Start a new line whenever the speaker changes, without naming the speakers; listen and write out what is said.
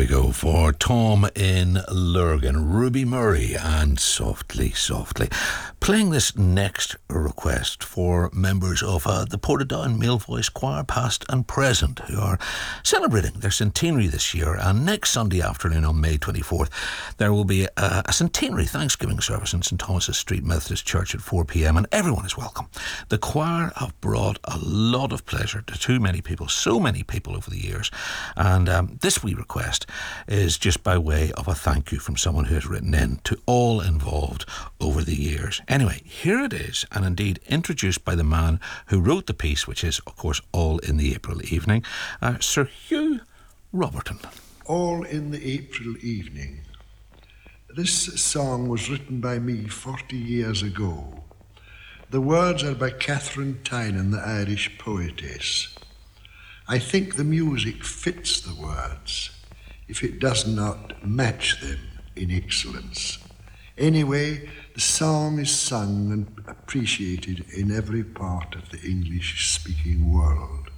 we go for Tom in Lurgan, Ruby Murray and Softly, Softly. Playing this next request for members of the Portadown Male Voice Choir, past and present, who are celebrating their centenary this year. And next Sunday afternoon on May 24th, there will be a centenary Thanksgiving service in St Thomas's Street Methodist Church at 4 p.m. and everyone is welcome. The choir have brought a lot of pleasure to too many people, so many people over the years. And this wee request is just by way of a thank you from someone who has written in to all involved over the years. Anyway, here it is, and indeed introduced by the man who wrote the piece, which is, of course, All in the April Evening, Sir Hugh Roberton.
All in the April Evening. This song was written by me 40 years ago. The words are by Catherine Tynan, the Irish poetess. I think the music fits the words, if it does not match them in excellence. Anyway, the song is sung and appreciated in every part of the English-speaking world.